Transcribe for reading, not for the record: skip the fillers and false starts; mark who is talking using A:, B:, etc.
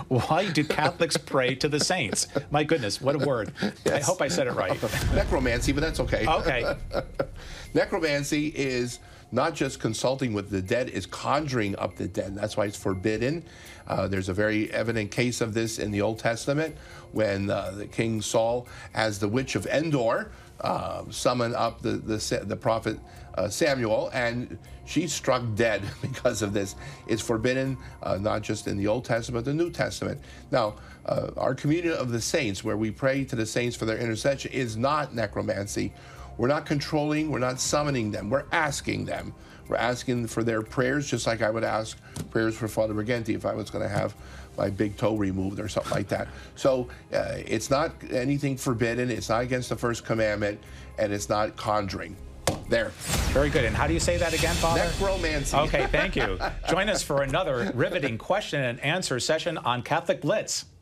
A: Why do Catholics pray to the saints? My goodness, what a word. Yes. I hope I said it right.
B: Necromancy, but that's okay.
A: Okay.
B: Necromancy is not just consulting with the dead, it's conjuring up the dead. That's why it's forbidden. There's a very evident case of this in the Old Testament when the King Saul, as the witch of Endor, summoned up the prophet Samuel, and she's struck dead because of this. It's forbidden not just in the Old Testament, but the New Testament. Now, our communion of the saints, where we pray to the saints for their intercession, is not necromancy. We're not controlling, we're not summoning them, we're asking them. We're asking for their prayers, just like I would ask prayers for Father Briganti if I was going to have my big toe removed or something like that. So it's not anything forbidden, it's not against the first commandment, and it's not conjuring. There.
A: Very good. And how do you say that again, Father?
B: Necromancy.
A: Okay, thank you. Join us for another riveting question and answer session on Catholic Blitz.